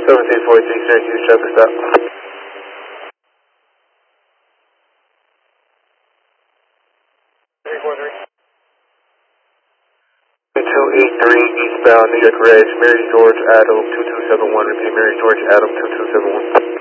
1743, use traffic stop. 283 eastbound New York Ridge, Mary George Adam 2271. Repeat, Mary George Adam 2271.